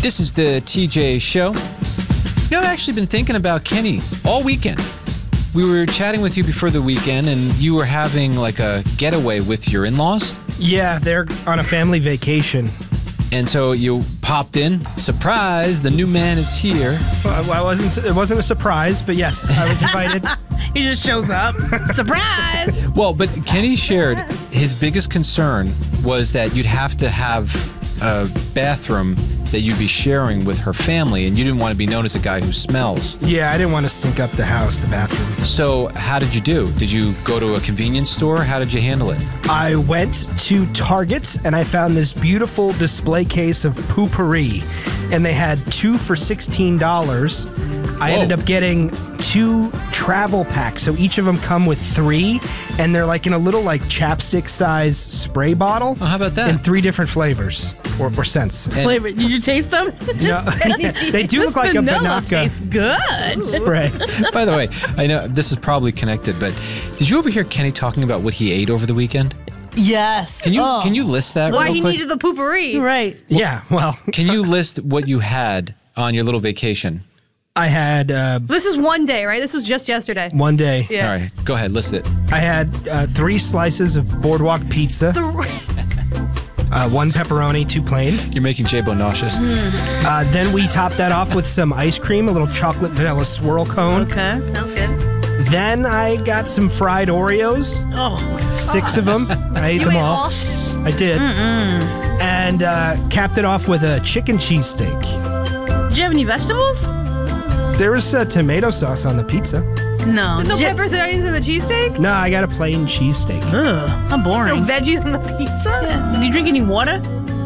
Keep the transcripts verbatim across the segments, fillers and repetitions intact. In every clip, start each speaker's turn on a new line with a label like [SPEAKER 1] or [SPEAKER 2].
[SPEAKER 1] This is the T J Show. You know, I've actually been thinking about Kenny all weekend. We were chatting with you before the weekend, and you were having like a getaway with your in-laws.
[SPEAKER 2] Yeah, they're on a family vacation.
[SPEAKER 1] And so you popped in. Surprise, the new man is here.
[SPEAKER 2] Well, I wasn't. It wasn't a surprise, but yes, I was invited.
[SPEAKER 3] He just shows up. Surprise!
[SPEAKER 1] Well, but Kenny shared his biggest concern was that you'd have to have a bathroom that you'd be sharing with her family, and you didn't want to be known as a guy who smells.
[SPEAKER 2] Yeah, I didn't want to stink up the house, the bathroom.
[SPEAKER 1] So how did you do? Did you go to a convenience store? How did you handle it?
[SPEAKER 2] I went to Target and I found this beautiful display case of Poo-Pourri, and they had two for sixteen dollars. I
[SPEAKER 1] Whoa.
[SPEAKER 2] ended up getting two travel packs, so each of them come with three, and they're like in a little like chapstick size spray bottle.
[SPEAKER 1] Oh, how about that?
[SPEAKER 2] In three different flavors or, or scents.
[SPEAKER 1] And-
[SPEAKER 3] Flavor. Did you taste them?
[SPEAKER 2] No, they do
[SPEAKER 3] This
[SPEAKER 2] look like a
[SPEAKER 3] vanilla
[SPEAKER 2] Banaka
[SPEAKER 3] tastes good.
[SPEAKER 2] spray.
[SPEAKER 1] By the way, I know this is probably connected, but did you overhear Kenny talking about what he ate over the weekend?
[SPEAKER 3] Yes.
[SPEAKER 1] Can you
[SPEAKER 3] Oh.
[SPEAKER 1] can you list that
[SPEAKER 4] Why
[SPEAKER 1] real
[SPEAKER 4] he
[SPEAKER 1] quick?
[SPEAKER 4] needed the poopery.
[SPEAKER 3] Right.
[SPEAKER 2] Yeah, well,
[SPEAKER 1] Can you list what you had on your little vacation?
[SPEAKER 2] I had uh,
[SPEAKER 4] This is one day, right? This was just yesterday.
[SPEAKER 2] one day.
[SPEAKER 4] Yeah.
[SPEAKER 1] All right, go ahead, list it.
[SPEAKER 2] I had uh, three slices of Boardwalk pizza,
[SPEAKER 4] The,
[SPEAKER 2] uh, one pepperoni, two plain.
[SPEAKER 1] You're making J-Bo nauseous.
[SPEAKER 2] Uh, then we topped that off with some ice cream, a little chocolate vanilla swirl cone.
[SPEAKER 3] Okay.
[SPEAKER 4] sounds good.
[SPEAKER 2] Then I got some fried Oreos,
[SPEAKER 3] Oh.
[SPEAKER 2] six of them. I ate
[SPEAKER 4] You
[SPEAKER 2] them
[SPEAKER 4] ate
[SPEAKER 2] all.
[SPEAKER 4] all.
[SPEAKER 2] I did. And uh, capped it off with a chicken cheesesteak.
[SPEAKER 3] Did you have any vegetables?
[SPEAKER 2] There was uh, tomato sauce on the pizza.
[SPEAKER 3] No.
[SPEAKER 4] No
[SPEAKER 3] Did you-
[SPEAKER 4] peppers and onions in the cheesesteak?
[SPEAKER 2] No, I got a plain cheesesteak.
[SPEAKER 3] Ugh. How
[SPEAKER 4] No
[SPEAKER 3] boring.
[SPEAKER 4] veggies in the pizza?
[SPEAKER 3] Yeah. Did you drink any water?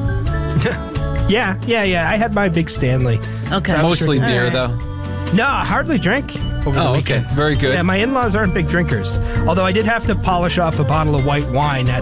[SPEAKER 2] Yeah, yeah, yeah. I had my big Stanley.
[SPEAKER 3] Okay.
[SPEAKER 2] So-
[SPEAKER 1] Mostly
[SPEAKER 3] All
[SPEAKER 1] beer,
[SPEAKER 3] right.
[SPEAKER 1] though.
[SPEAKER 2] No, I hardly drink over the
[SPEAKER 1] Oh, okay.
[SPEAKER 2] weekend.
[SPEAKER 1] Very good.
[SPEAKER 2] Yeah, my in-laws aren't big drinkers. Although I did have to polish off a bottle of white wine at